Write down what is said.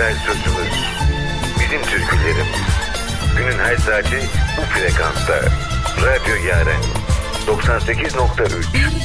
güzel sözümüz. Bizim türkülerimiz. Günün her saati bu frekansta. Radyo Yaren 98.3